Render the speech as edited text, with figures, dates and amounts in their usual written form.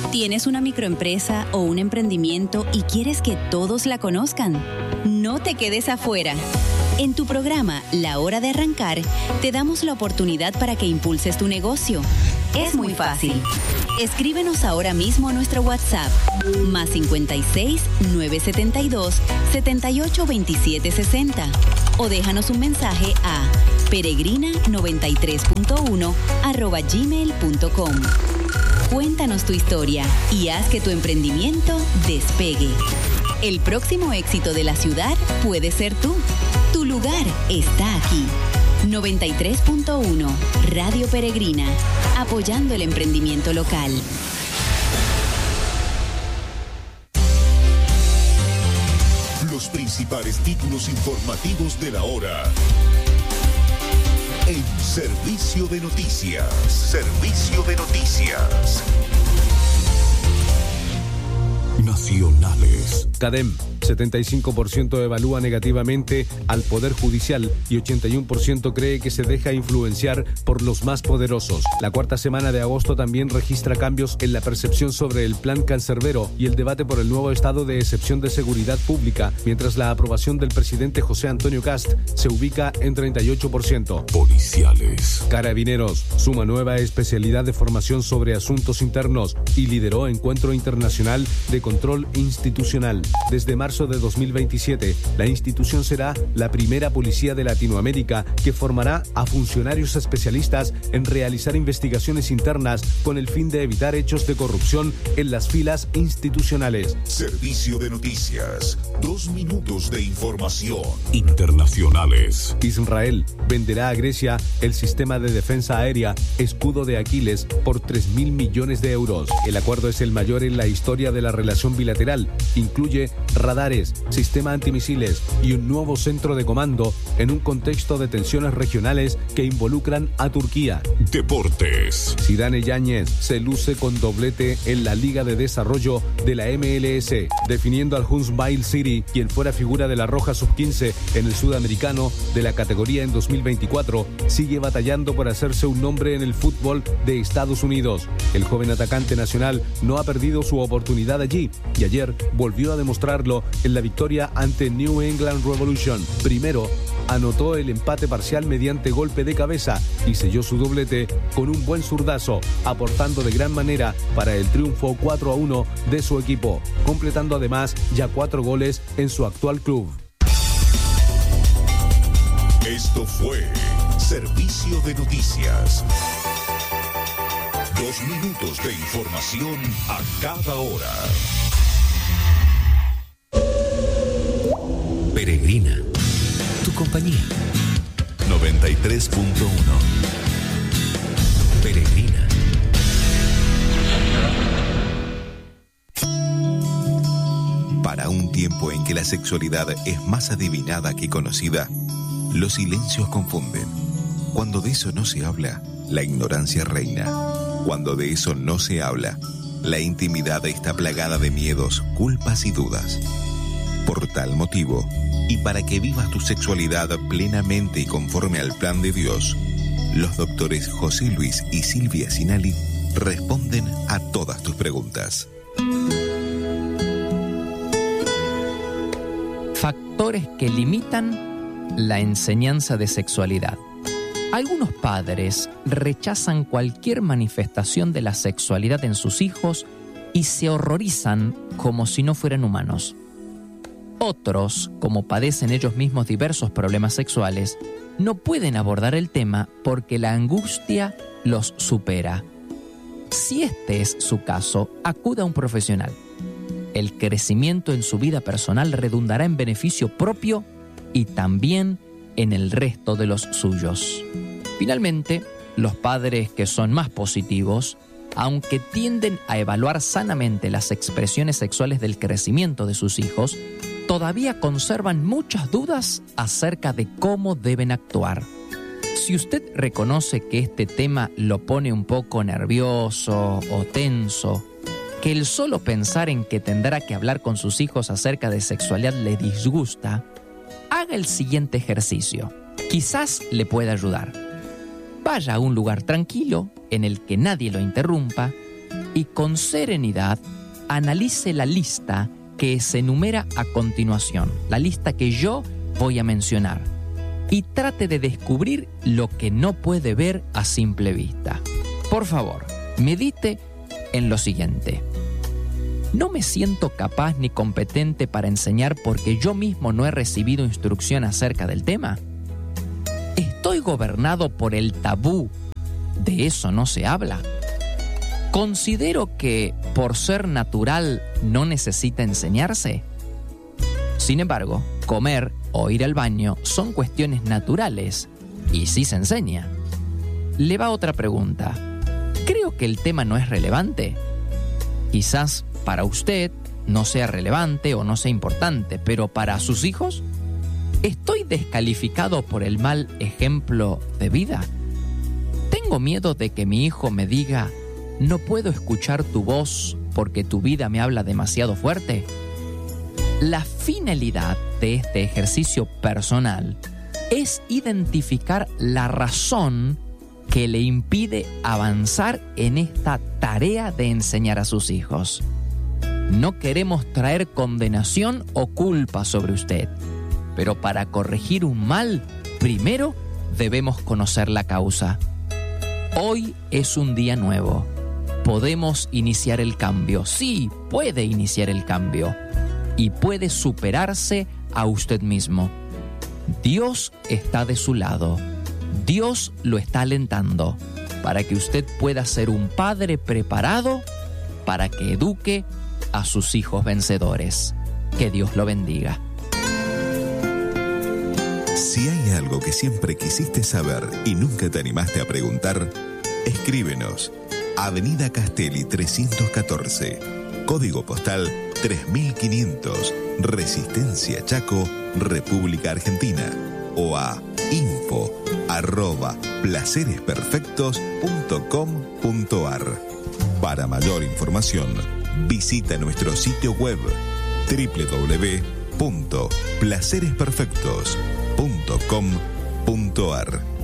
¿Tienes una microempresa o un emprendimiento y quieres que todos la conozcan? No te quedes afuera. En tu programa La Hora de Arrancar, te damos la oportunidad para que impulses tu negocio. Es muy fácil. Escríbenos ahora mismo a nuestro WhatsApp, más 56 972 78 27 60, o déjanos un mensaje a peregrina93.1@gmail.com. Cuéntanos tu historia y haz que tu emprendimiento despegue. El próximo éxito de la ciudad puede ser tú. Tu lugar está aquí. 93.1 Radio Peregrina, apoyando el emprendimiento local. Los principales títulos informativos de la hora. En Servicio de Noticias. Servicio de Noticias. Nacionales. CADEM, 75% evalúa negativamente al Poder Judicial y 81% cree que se deja influenciar por los más poderosos. La cuarta semana de agosto también registra cambios en la percepción sobre el Plan Cancerbero y el debate por el nuevo estado de excepción de seguridad pública, mientras la aprobación del presidente José Antonio Kast se ubica en 38%. Policiales. Carabineros suma nueva especialidad de formación sobre asuntos internos y lideró encuentro internacional de control institucional. Desde marzo de 2027, la institución será la primera policía de Latinoamérica que formará a funcionarios especialistas en realizar investigaciones internas con el fin de evitar hechos de corrupción en las filas institucionales. Servicio de Noticias. 2 minutos de información. Internacionales. Israel venderá a Grecia el sistema de defensa aérea Escudo de Aquiles por 3.000 millones de euros. El acuerdo es el mayor en la historia de la relación bilateral. Incluye radares, sistema antimisiles y un nuevo centro de comando en un contexto de tensiones regionales que involucran a Turquía. Deportes. Zidane Yáñez se luce con doblete en la Liga de Desarrollo de la MLS, definiendo al Huntsville City, quien fuera figura de la Roja Sub-15 en el Sudamericano de la categoría en 2024, sigue batallando por hacerse un nombre en el fútbol de Estados Unidos. El joven atacante nacional no ha perdido su oportunidad allí y ayer volvió a demostrarlo en la victoria ante New England Revolution. Primero, anotó el empate parcial mediante golpe de cabeza y selló su doblete con un buen zurdazo, aportando de gran manera para el triunfo 4-1 de su equipo, completando además ya 4 goles en su actual club. Esto fue Servicio de Noticias. 2 minutos de información a cada hora. Peregrina, tu compañía. 93.1. Peregrina. Para un tiempo en que la sexualidad es más adivinada que conocida, los silencios confunden. Cuando de eso no se habla, la ignorancia reina. Cuando de eso no se habla, la intimidad está plagada de miedos, culpas y dudas. Por tal motivo, y para que vivas tu sexualidad plenamente y conforme al plan de Dios, los doctores José Luis y Silvia Sinali responden a todas tus preguntas. Factores que limitan la enseñanza de sexualidad. Algunos padres rechazan cualquier manifestación de la sexualidad en sus hijos y se horrorizan como si no fueran humanos. Otros, como padecen ellos mismos diversos problemas sexuales, no pueden abordar el tema porque la angustia los supera. Si este es su caso, acuda a un profesional. El crecimiento en su vida personal redundará en beneficio propio y también en el resto de los suyos. Finalmente, los padres que son más positivos, aunque tienden a evaluar sanamente las expresiones sexuales del crecimiento de sus hijos, todavía conservan muchas dudas acerca de cómo deben actuar. Si usted reconoce que este tema lo pone un poco nervioso o tenso, que el solo pensar en que tendrá que hablar con sus hijos acerca de sexualidad le disgusta, haga el siguiente ejercicio. Quizás le pueda ayudar. Vaya a un lugar tranquilo, en el que nadie lo interrumpa, y con serenidad analice la lista que se enumera a continuación, la lista que yo voy a mencionar, y trate de descubrir lo que no puede ver a simple vista. Por favor, medite en lo siguiente. ¿No me siento capaz ni competente para enseñar porque yo mismo no he recibido instrucción acerca del tema? ¿Estoy gobernado por el tabú de eso no se habla? ¿Considero que por ser natural no necesita enseñarse? Sin embargo, comer o ir al baño son cuestiones naturales y sí se enseña. Le va otra pregunta. ¿Creo que el tema no es relevante? Quizás para usted no sea relevante o no sea importante, pero para sus hijos, ¿estoy descalificado por el mal ejemplo de vida? ¿Tengo miedo de que mi hijo me diga, no puedo escuchar tu voz porque tu vida me habla demasiado fuerte? La finalidad de este ejercicio personal es identificar la razón que le impide avanzar en esta tarea de enseñar a sus hijos. No queremos traer condenación o culpa sobre usted, pero para corregir un mal, primero debemos conocer la causa. Hoy es un día nuevo. Podemos iniciar el cambio. Sí, puede iniciar el cambio. Y puede superarse a usted mismo. Dios está de su lado. Dios lo está alentando para que usted pueda ser un padre preparado para que eduque a sus hijos vencedores. Que Dios lo bendiga. Si hay algo que siempre quisiste saber y nunca te animaste a preguntar, escríbenos. Avenida Castelli 314, código postal 3500, Resistencia Chaco, República Argentina, o a info@placeresperfectos.com.ar. Para mayor información, visita nuestro sitio web www.placeresperfectos.com.ar.